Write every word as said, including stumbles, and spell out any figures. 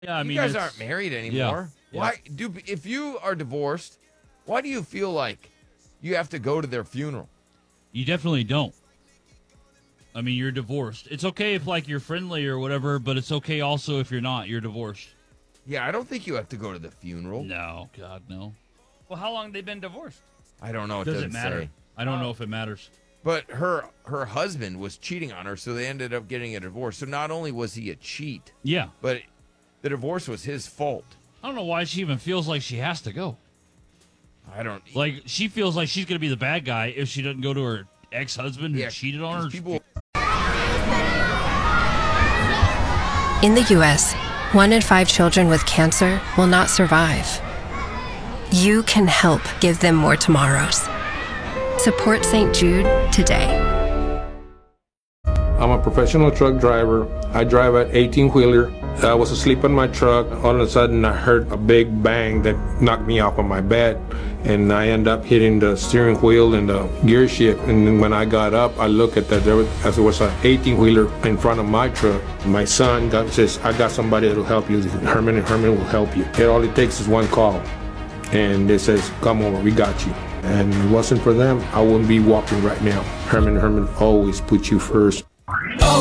Yeah, I mean, you guys it's- aren't married anymore. Yeah. Why do if you are divorced? Why do you feel like you have to go to their funeral? You definitely don't. I mean, you're divorced. It's okay if, like, you're friendly or whatever, but it's okay also if you're not. You're divorced. Yeah, I don't think you have to go to the funeral. No, God, no. Well, how long they been divorced? I don't know. It Does doesn't it matter? say. I don't Oh. know if it matters. But her her husband was cheating on her, so they ended up getting a divorce. So not only was he a cheat, Yeah. but the divorce was his fault. I don't know why she even feels like she has to go. I don't Like, she feels like she's going to be the bad guy if she doesn't go to her ex-husband who yeah, cheated on her. People, In the U S, one in five children with cancer will not survive. You can help give them more tomorrows. Support Saint Jude today. I'm a professional truck driver. I drive an eighteen-wheeler. I was asleep in my truck. All of a sudden, I heard a big bang that knocked me off of my bed, and I end up hitting the steering wheel and the gear shift. And then when I got up, I looked at that. There was, as there was an eighteen-wheeler in front of my truck. My son got, says, "I got somebody that'll help you. Herman and Herman will help you. And all it takes is one call." And they says, "Come over, we got you." And if it wasn't for them, I wouldn't be walking right now. Herman and Herman always put you first.